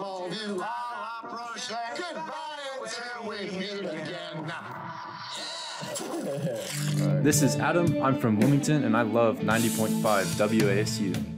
of you. I'll approach that goodbye until we meet again. This is Adam. I'm from Wilmington, and I love 90.5 WASU.